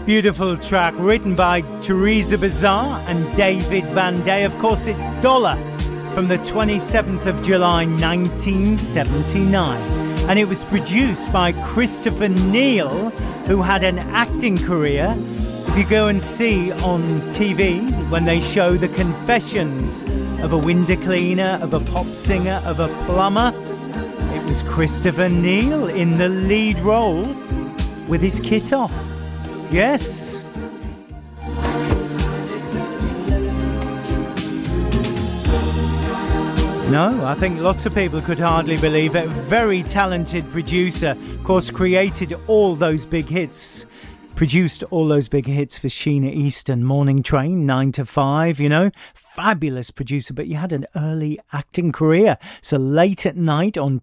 Beautiful track written by Teresa Bazar and David Van Day. Of course, it's Dollar from the 27th of July 1979. And it was produced by Christopher Neal, who had an acting career. If you go and see on TV when they show the confessions of a window cleaner, of a pop singer, of a plumber, it was Christopher Neal in the lead role with his kit off. Yes. No, I think lots of people could hardly believe it. Very talented producer, of course, created all those big hits. Produced all those big hits for Sheena Easton, Morning Train, 9 to 5, you know. Fabulous producer, but you had an early acting career. So Late at Night on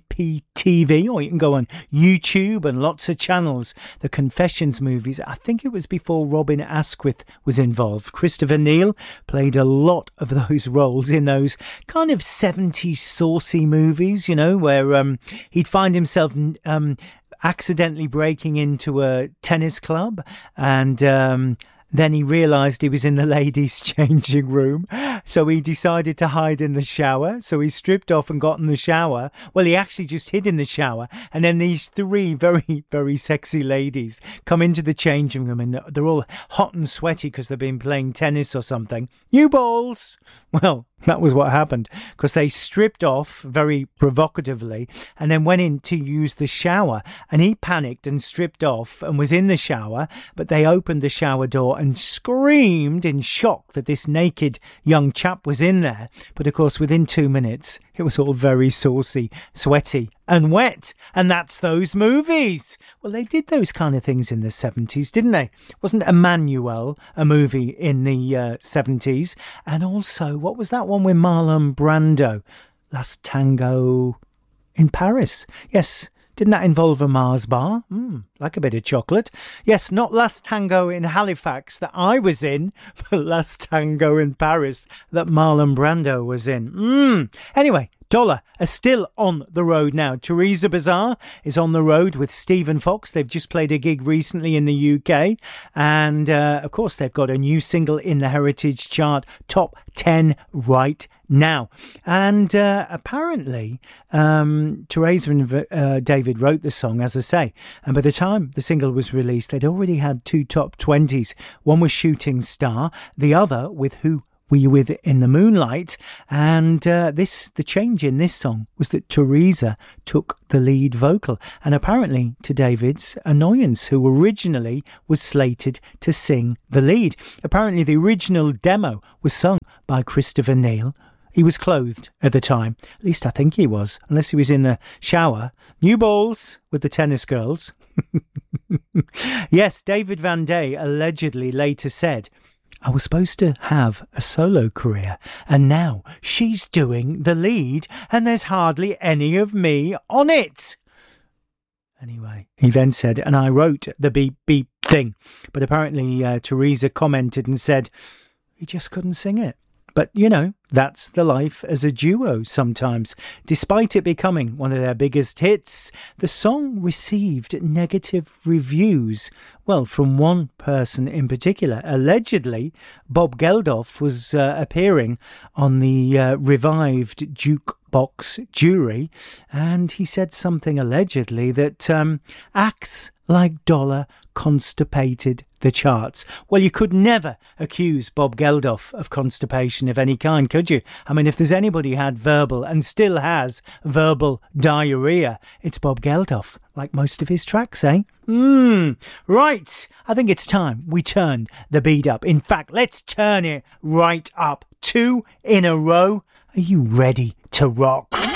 TPTV, or you can go on YouTube and lots of channels. The Confessions movies, I think it was before Robin Asquith was involved. Christopher Neal played a lot of those roles in those kind of 70s saucy movies, you know, where he'd find himself accidentally breaking into a tennis club, and then he realised he was in the ladies' changing room, so he decided to hide in the shower. So he stripped off and got in the shower. Well, he actually just hid in the shower, and then these three very, very sexy ladies come into the changing room, and they're all hot and sweaty because they've been playing tennis or something. New balls! Well, that was what happened, because they stripped off very provocatively and then went in to use the shower, and he panicked and stripped off and was in the shower, but they opened the shower door and screamed in shock that this naked young chap was in there. But of course, within 2 minutes, it was all very saucy, sweaty and wet. And that's those movies. Well, they did those kind of things in the 70s, didn't they? Wasn't Emmanuel a movie in the 70s? And also, what was that one with Marlon Brando? Last Tango in Paris. Yes. Didn't that involve a Mars bar? Like a bit of chocolate. Yes, not Last Tango in Halifax that I was in, but Last Tango in Paris that Marlon Brando was in. Anyway, Dollar are still on the road now. Teresa Bazar is on the road with Stephen Fox. They've just played a gig recently in the UK. And, of course, they've got a new single in the Heritage Chart, top 10 right now. And apparently, Teresa and David wrote the song, as I say. And by the time the single was released, they'd already had 2 top 20s. One was Shooting Star, the other with Who Were You With in the Moonlight. And the change in this song was that Teresa took the lead vocal, and apparently to David's annoyance, who originally was slated to sing the lead. Apparently the original demo was sung by Christopher Neal. He was clothed at the time. At least I think he was, unless he was in the shower. New balls with the tennis girls. Yes, David Van Day allegedly later said, I was supposed to have a solo career, and now she's doing the lead, and there's hardly any of me on it. Anyway, he then said, and I wrote the beep beep thing. But apparently Teresa commented and said, he just couldn't sing it. But, you know, that's the life as a duo sometimes. Despite it becoming one of their biggest hits, the song received negative reviews. Well, from one person in particular. Allegedly, Bob Geldof was appearing on the revived Jukebox Jury, and he said something allegedly that acts like Dollar constipated the charts. Well, you could never accuse Bob Geldof of constipation of any kind, could you? I mean, if there's anybody who had verbal and still has verbal diarrhea, it's Bob Geldof, like most of his tracks, eh? Right. I think it's time we turn the beat up. In fact, let's turn it right up. 2 in a row. Are you ready to rock?